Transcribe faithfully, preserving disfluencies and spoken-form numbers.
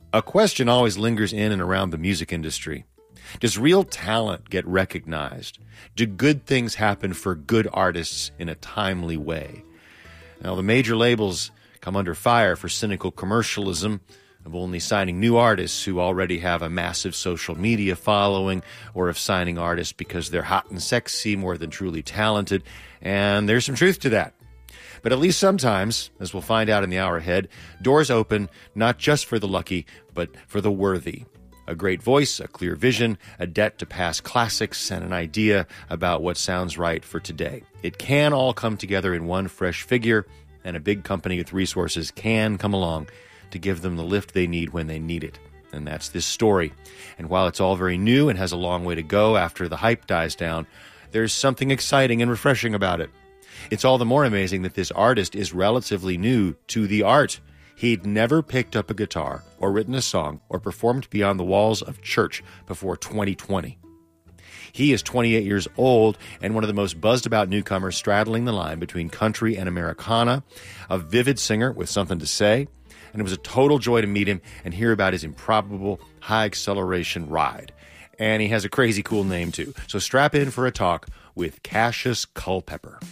A question always lingers in and around the music industry. Does real talent get recognized? Do good things happen for good artists in a timely way? Now, the major labels come under fire for cynical commercialism of only signing new artists who already have a massive social media following, or of signing artists because they're hot and sexy more than truly talented, and there's some truth to that. But at least sometimes, as we'll find out in the hour ahead, doors open not just for the lucky, but for the worthy. A great voice, a clear vision, a debt to past classics, and an idea about what sounds right for today. It can all come together in one fresh figure, and a big company with resources can come along to give them the lift they need when they need it. And that's this story. And while it's all very new and has a long way to go after the hype dies down, there's something exciting and refreshing about it. It's all the more amazing that this artist is relatively new to the art. He'd never picked up a guitar or written a song or performed beyond the walls of church before twenty twenty. He is twenty-eight years old and one of the most buzzed-about newcomers straddling the line between country and Americana, a vivid singer with something to say, and it was a total joy to meet him and hear about his improbable high-acceleration ride. And he has a crazy cool name, too. So strap in for a talk with Cassius Culpepper.